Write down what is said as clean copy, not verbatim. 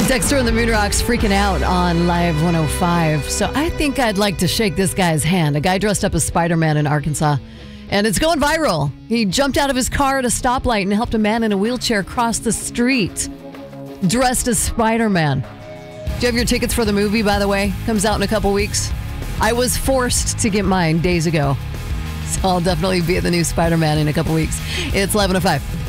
Dexter and the Moon Rocks freaking out on Live 105. So I think I'd like to shake this guy's hand. A guy dressed up as Spider-Man in Arkansas. And it's going viral. He jumped out of his car at a stoplight and helped a man in a wheelchair cross the street dressed as Spider-Man. Do you have your tickets for the movie, by the way? Comes out in a couple weeks. I was forced to get mine days ago. So I'll definitely be at the new Spider-Man in a couple weeks. It's 11:05.